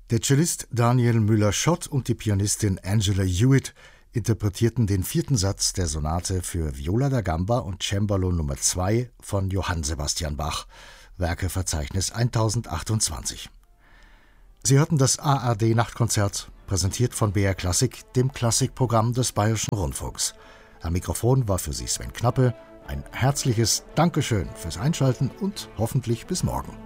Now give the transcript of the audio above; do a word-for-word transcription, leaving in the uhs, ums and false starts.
Der Cellist Daniel Müller-Schott und die Pianistin Angela Hewitt interpretierten den vierten Satz der Sonate für Viola da Gamba und Cembalo Nummer zwei von Johann Sebastian Bach, Werkeverzeichnis tausendzachtundzwanzig. Sie hörten das A R D-Nachtkonzert, präsentiert von B R Klassik, dem Klassikprogramm des Bayerischen Rundfunks. Am Mikrofon war für Sie Sven Knappe. Ein herzliches Dankeschön fürs Einschalten und hoffentlich bis morgen.